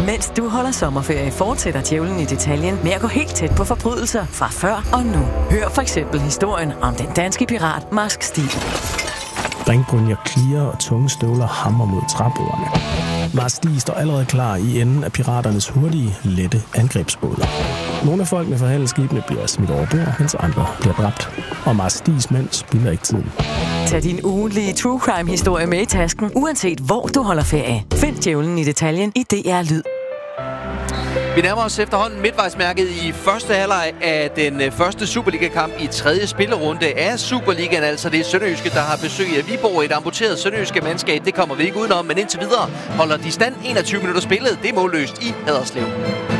Mens du holder sommerferie, fortsætter Djævlen i detaljen med at gå helt tæt på forbrydelser fra før og nu. Hør for eksempel historien om den danske pirat Marsk Stig. Ringbrynjer klirer og tunge støvler hammer mod træbordene. Marsk Stig står allerede klar i enden af piraternes hurtige, lette angrebsbåde. Nogle af folkene fra handelsskibene bliver smidt over bord, mens andre bliver dræbt. Og Marsk Stigs mænd spilder ikke tiden. Tag din ugentlige true crime-historie med i tasken, uanset hvor du holder ferie. Find Djævlen i detaljen i DR Lyd. Vi nærmer os efterhånden midtvejsmærket i første halvleg af den første Superliga-kamp i tredje spillerunde af Superligaen. Altså det er Sønderjyske, der har besøg af Viborg. Et amputeret Sønderjyske mandskab, det kommer vi ikke udenom. Men indtil videre holder de stand 21 minutter spillet. Det er målløst i Haderslev.